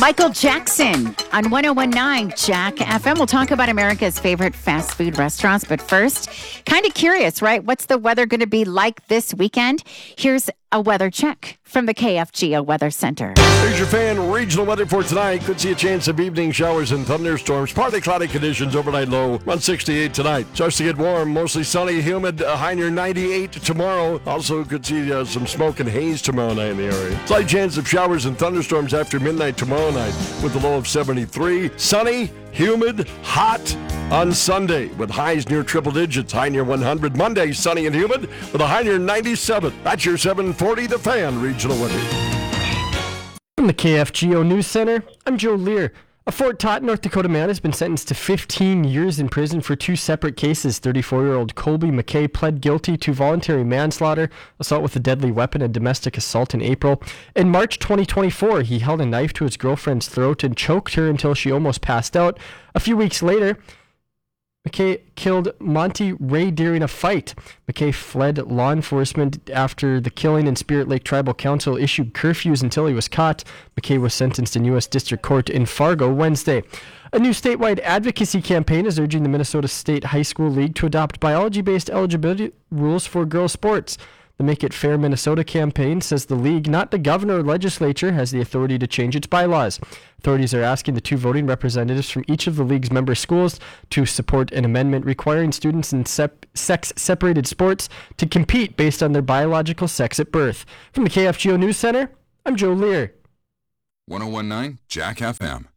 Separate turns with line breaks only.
Michael Jackson on 1019 Jack FM. We'll talk about America's favorite fast food restaurants. But first, kind of curious, right? What's the weather going to be like this weekend? Here's a weather check from the KFGO Weather Center.
Here's your fan regional weather for tonight. Could see a chance of evening showers and thunderstorms. Partly cloudy conditions, overnight low around 68 tonight. Starts to get warm, mostly sunny, humid, high near 98 tomorrow. Also could see some smoke and haze tomorrow night in the area. Slight chance of showers and thunderstorms after midnight tomorrow night with a low of 73. Sunny, humid, hot on Sunday with highs near triple digits, high near 100. Monday, sunny and humid with a high near 97. That's your 740 The Fan regional weather.
From the KFGO News Center, I'm Joe Lear. A Fort Totten, North Dakota man has been sentenced to 15 years in prison for two separate cases. 34-year-old Colby McKay pled guilty to voluntary manslaughter, assault with a deadly weapon, and domestic assault in April. In March 2024, he held a knife to his girlfriend's throat and choked her until she almost passed out. A few weeks later, McKay killed Monty Ray during a fight. McKay fled law enforcement after the killing, and Spirit Lake Tribal Council issued curfews until he was caught. McKay was sentenced in U.S. District Court in Fargo Wednesday. A new statewide advocacy campaign is urging the Minnesota State High School League to adopt biology-based eligibility rules for girls' sports. The Make It Fair Minnesota campaign says the league, not the governor or legislature, has the authority to change its bylaws. Authorities are asking the two voting representatives from each of the league's member schools to support an amendment requiring students in sex-separated sports to compete based on their biological sex at birth. From the KFGO News Center, I'm Joe Lear.
1019 Jack FM.